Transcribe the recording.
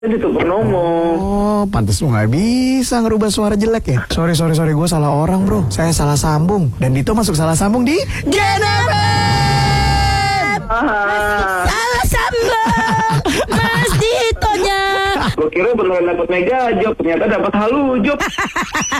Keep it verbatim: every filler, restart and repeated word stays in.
Dito Purnomo. Oh, pantes lu gak bisa ngerubah suara jelek ya. Sorry, sorry, sorry, gue salah orang bro. Saya salah sambung. Dan Dito masuk salah sambung di Gen F M. Salah sambung Mas Ditonya. Gue kira beneran dapat mega job, ternyata dapat halu job.